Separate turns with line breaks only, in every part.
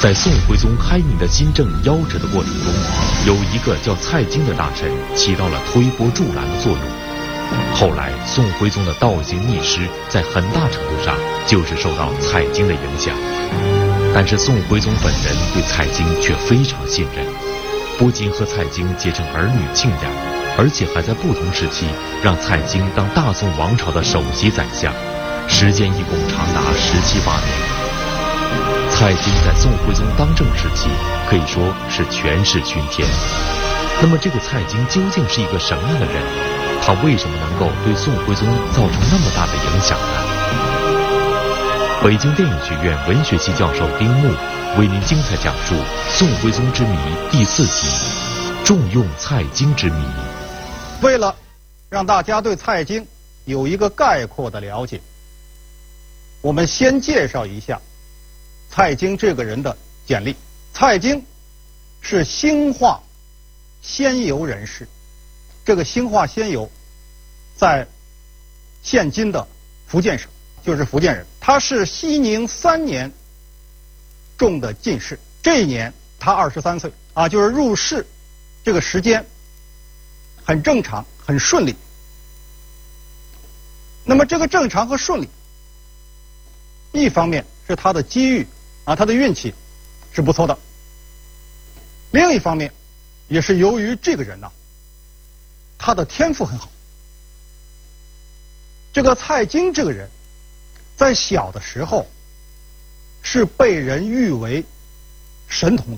在宋徽宗开明的新政夭折的过程中，有一个叫蔡京的大臣起到了推波助澜的作用。后来，宋徽宗的倒行逆施在很大程度上就是受到蔡京的影响。但是宋徽宗本人对蔡京却非常信任，不仅和蔡京结成儿女亲家，而且还在不同时期让蔡京当大宋王朝的首席宰相，时间一共长达17、18年。蔡京在宋徽宗当政时期可以说是权势熏天。那么这个蔡京究竟是一个什么样的人？他为什么能够对宋徽宗造成那么大的影响呢？北京电影学院文学系教授丁木为您精彩讲述《宋徽宗之谜》第4集：重用蔡京之谜。
为了让大家对蔡京有一个概括的了解，我们先介绍一下蔡京这个人的简历。蔡京是兴化仙游人士，这个兴化仙游在现今的福建省，就是福建人。他是熙宁3年中的进士，这一年他23岁啊，就是入仕这个时间很正常，很顺利。那么这个正常和顺利，一方面是他的机遇啊，他的运气是不错的；另一方面，也是由于这个人呐，他的天赋很好。这个蔡京这个人，在小的时候是被人誉为神童的，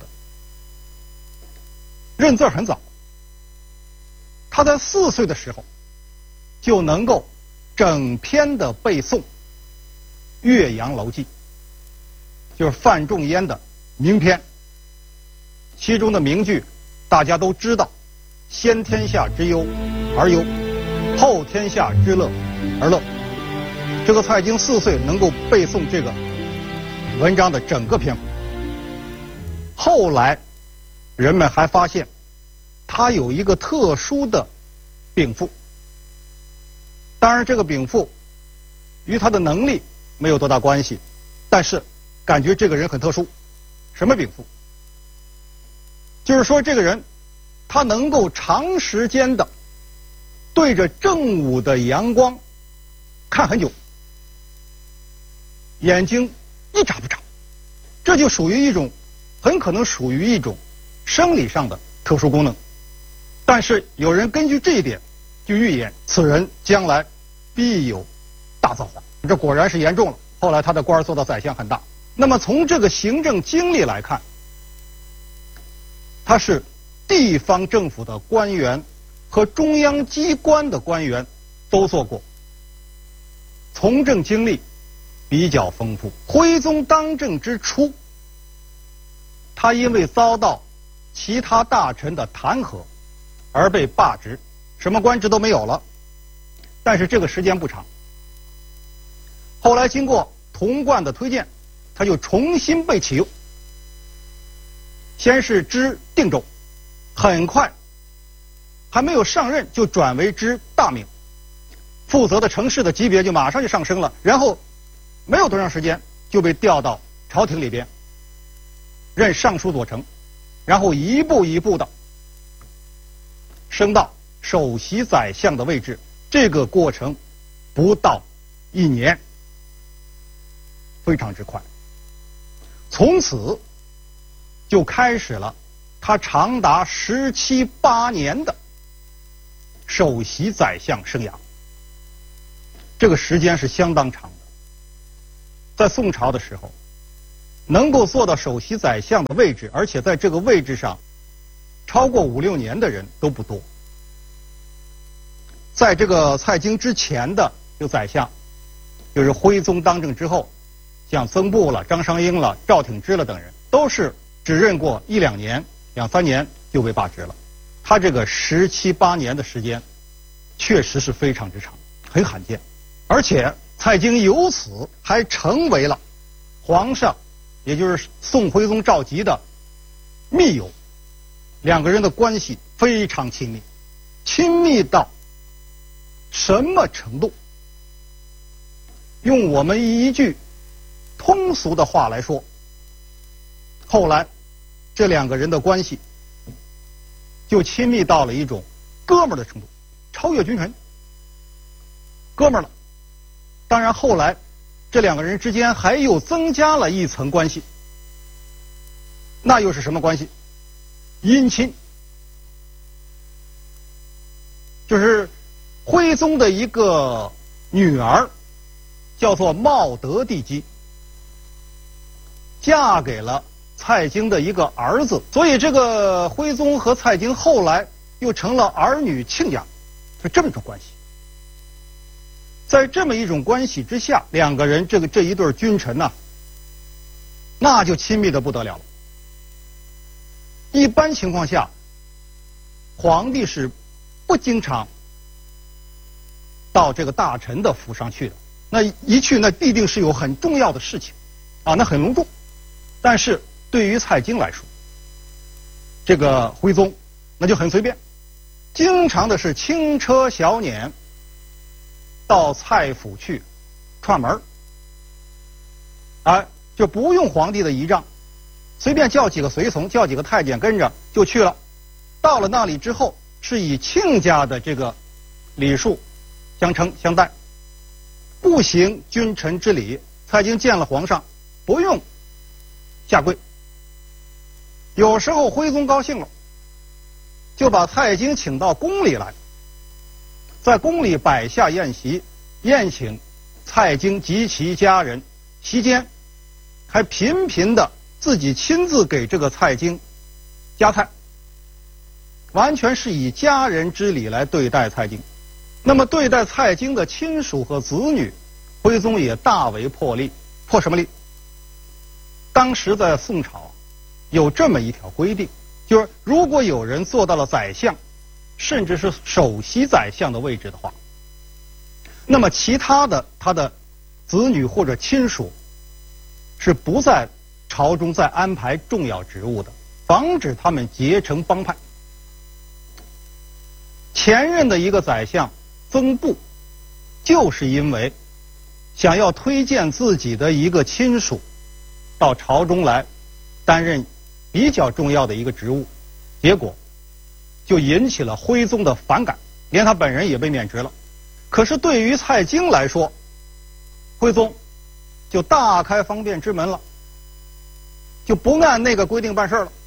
认字很早。他在4岁的时候就能够整篇的背诵《岳阳楼记》，就是范仲淹的名篇，其中的名句大家都知道：先天下之忧而忧，后天下之乐而乐。这个蔡京4岁能够背诵这个文章的整个篇幅。后来人们还发现他有一个特殊的禀赋，当然这个禀赋与他的能力没有多大关系，但是感觉这个人很特殊。什么禀赋？就是说这个人他能够长时间的对着正午的阳光看很久，眼睛一眨不眨，这就属于一种很可能属于一种生理上的特殊功能。但是有人根据这一点就预言此人将来必有大造化，这果然是言中了。后来他的官做到宰相很大。那么从这个行政经历来看，他是地方政府的官员和中央机关的官员都做过，从政经历比较丰富。徽宗当政之初，他因为遭到其他大臣的弹劾而被罢职，什么官职都没有了。但是这个时间不长，后来经过童贯的推荐，他就重新被启用，先是知定州，很快还没有上任就转为知大名，负责的城市的级别就马上就上升了，然后没有多长时间就被调到朝廷里边任尚书左丞，然后一步一步的升到首席宰相的位置。这个过程不到1年，非常之快。从此就开始了他长达17、18年的首席宰相生涯，这个时间是相当长的。在宋朝的时候，能够做到首席宰相的位置，而且在这个位置上超过5、6年的人都不多。在这个蔡京之前的有宰相，就是徽宗当政之后，像曾布了、张商英了、赵挺之了等人，都是只任过1、2年、2、3年就被罢职了。他这个17、18年的时间，确实是非常之长，很罕见。而且蔡京由此还成为了皇上，也就是宋徽宗赵佶的密友，两个人的关系非常亲密，亲密到什么程度？用我们一句通俗的话来说， 后来这两个人的关系就亲密到了一种哥们儿的程度，超越君臣，哥们儿了。当然后来这两个人之间还又增加了一层关系，那又是什么关系？姻亲。就是徽宗的一个女儿叫做茂德帝姬，嫁给了蔡京的一个儿子，所以这个徽宗和蔡京后来又成了儿女亲家，是这么一种关系。在这么一种关系之下，两个人这一对君臣呐，那就亲密的不得了了。一般情况下，皇帝是不经常到这个大臣的府上去的，那一去那必定是有很重要的事情啊，那很隆重。但是对于蔡京来说，这个徽宗那就很随便，经常的是轻车小辇到蔡府去串门，就不用皇帝的仪仗，随便叫几个随从，叫几个太监跟着就去了。到了那里之后，是以亲家的这个礼数相称相待，不行君臣之礼。蔡京见了皇上不用下跪，有时候徽宗高兴了，就把蔡京请到宫里来，在宫里摆下宴席，宴请蔡京及其家人，席间还频频的自己亲自给这个蔡京夹菜，完全是以家人之礼来对待蔡京。那么对待蔡京的亲属和子女，徽宗也大为破例。破什么例？当时在宋朝有这么一条规定，就是如果有人做到了宰相，甚至是首席宰相的位置的话，那么其他的他的子女或者亲属是不在朝中再安排重要职务的，防止他们结成帮派。前任的一个宰相曾布，就是因为想要推荐自己的一个亲属到朝中来担任比较重要的一个职务，结果就引起了徽宗的反感，连他本人也被免职了。可是对于蔡京来说，徽宗就大开方便之门了，就不按那个规定办事了。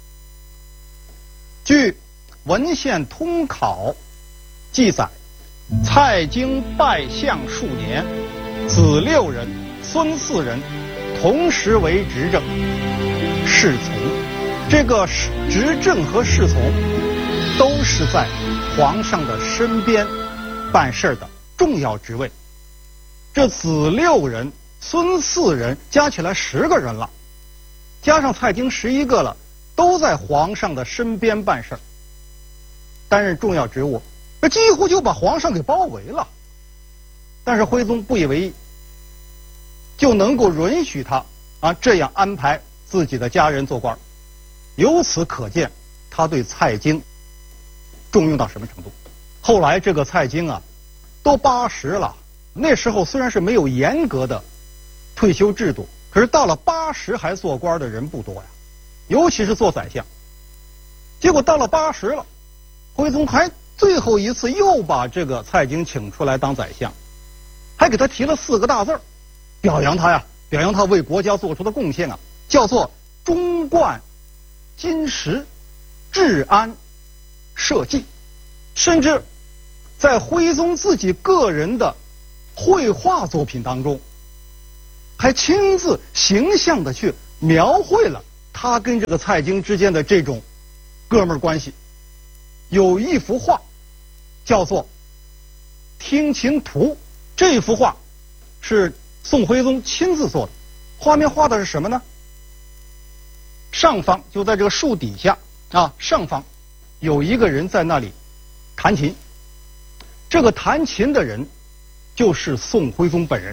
据文献通考记载，蔡京拜相数年，子6人，孙4人，同时为执政侍从。这个执政和侍从都是在皇上的身边办事的重要职位。这子6人，孙4人，加起来10个人了，加上蔡京11个了，都在皇上的身边办事，担任重要职务，这几乎就把皇上给包围了。但是徽宗不以为意，就能够允许他这样安排自己的家人做官。由此可见他对蔡京重用到什么程度。后来这个蔡京都80了，那时候虽然是没有严格的退休制度，可是到了80还做官的人不多呀，尤其是做宰相。结果到了80了，徽宗还最后一次又把这个蔡京请出来当宰相，还给他提了4个大字，表扬他呀，表扬他为国家做出的贡献叫做忠冠金石，治安社稷。甚至在徽宗自己个人的绘画作品当中，还亲自形象的去描绘了他跟这个蔡京之间的这种哥们儿关系。有一幅画叫做《听琴图》，这幅画是宋徽宗亲自做的。画面画的是什么呢？上方就在这个树底下上方有一个人在那里弹琴，这个弹琴的人就是宋徽宗本人。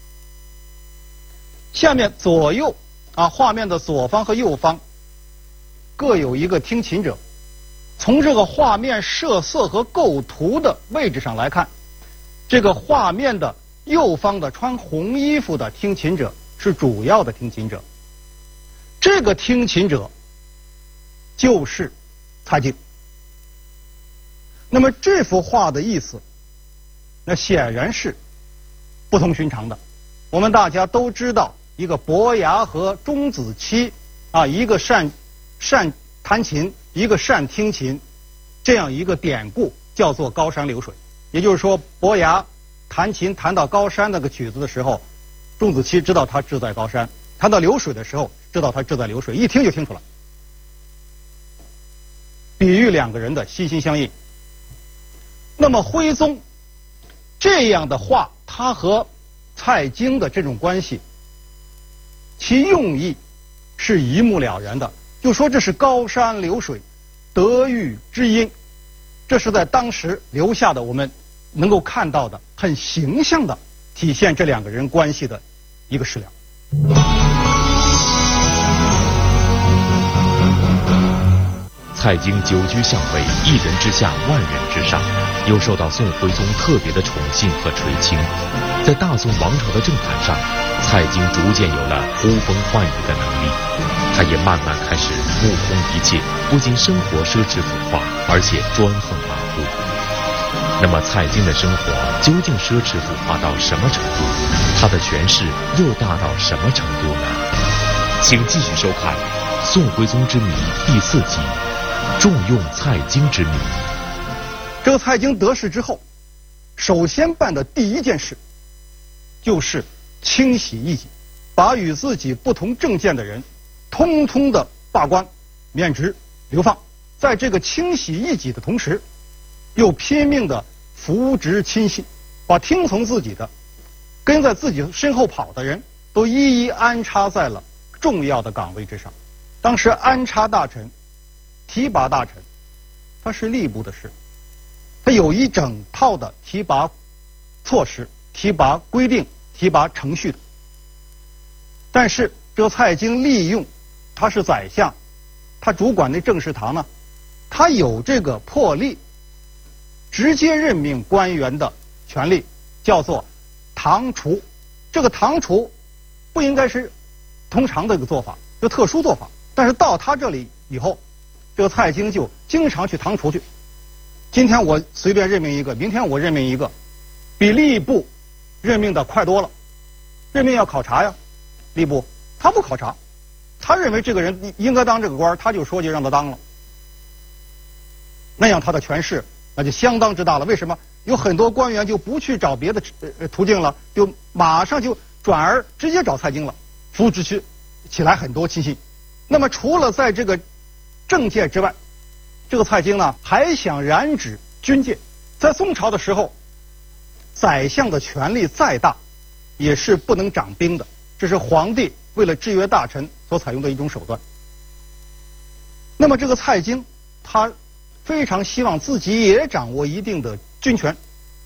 下面左右画面的左方和右方各有一个听琴者。从这个画面设色和构图的位置上来看，这个画面的右方的穿红衣服的听琴者是主要的听琴者， 这个听琴者就是蔡京。那么这幅画的意思，那显然是不同寻常的。我们大家都知道，一个伯牙和钟子期啊，一个善弹琴，一个善听琴，这样一个典故叫做高山流水。也就是说，伯牙弹琴弹到高山那个曲子的时候，钟子期知道他志在高山；弹到流水的时候，知道他志在流水，一听就听出来。比喻两个人的心心相印。那么徽宗这样的画，他和蔡京的这种关系，其用意是一目了然的，就说这是高山流水，德育之音，这是在当时留下的我们能够看到的很形象的体现这两个人关系的一个史料。
蔡京久居相位，一人之下，万人之上，又受到宋徽宗特别的宠信和垂青。在大宋王朝的政坛上，蔡京逐渐有了呼风唤雨的能力。他也慢慢开始目空一切，不仅生活奢侈腐化，而且专横跋扈。那么蔡京的生活究竟奢侈腐化到什么程度？他的权势又大到什么程度呢？请继续收看《宋徽宗之谜》第4集。重用蔡京之谜。
这个蔡京得势之后，首先办的第一件事，就是清洗异己，把与自己不同政见的人，通通的罢官、免职、流放。在这个清洗异己的同时，又拼命的扶植亲信，把听从自己的、跟在自己身后跑的人，都一一安插在了重要的岗位之上。当时安插大臣、提拔大臣，它是吏部的事，它有一整套的提拔措施、提拔规定、提拔程序的。但是这个蔡京利用他是宰相，他主管那政事堂呢，他有这个魄力，直接任命官员的权利，叫做堂除。这个堂除不应该是通常的一个做法，就特殊做法。但是到他这里以后，这个蔡京就经常去堂除去。今天我随便任命一个，明天我任命一个，比吏部任命的快多了。任命要考察呀，吏部他不考察，他认为这个人应该当这个官，他就说就让他当了。那样他的权势那就相当之大了。为什么？有很多官员就不去找别的途径了，就马上就转而直接找蔡京了，扶植起来很多亲信。那么除了在这个政界之外，这个蔡京呢还想染指军界。在宋朝的时候，宰相的权力再大，也是不能掌兵的，这是皇帝为了制约大臣所采用的一种手段。那么这个蔡京，他非常希望自己也掌握一定的军权。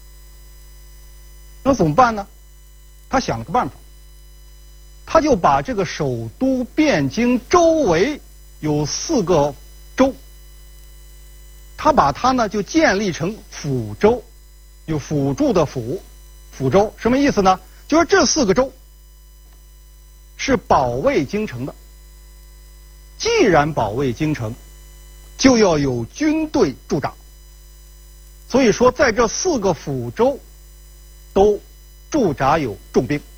那怎么办呢？他想了个办法，他就把这个首都汴京周围有4个州，他把它呢就建立成辅州，有辅助的辅州。什么意思呢？就是这4个州是保卫京城的，既然保卫京城，就要有军队驻扎。所以说在这4个辅州都驻扎有重兵。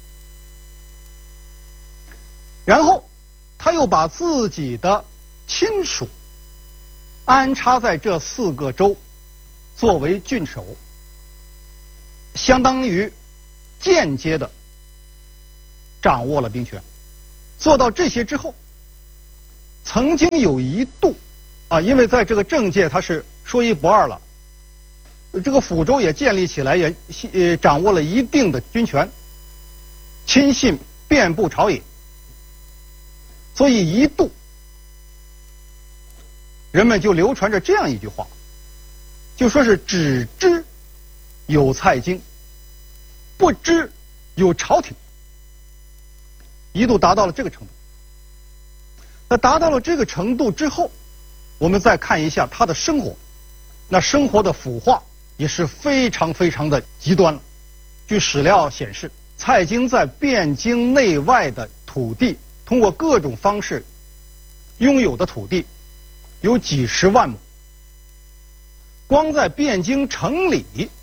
然后他又把自己的亲属安插在这4个州作为郡守，相当于间接的掌握了兵权。做到这些之后，曾经有一度因为在这个政界他是说一不二了，这个辅州也建立起来，也掌握了一定的军权，亲信遍布朝野。所以一度人们就流传着这样一句话，就说是只知有蔡京，不知有朝廷。一度达到了这个程度。那达到了这个程度之后，我们再看一下他的生活，那生活的腐化也是非常非常的极端了。据史料显示，蔡京在汴京内外的土地通过各种方式拥有的土地有几十万亩，光在汴京城里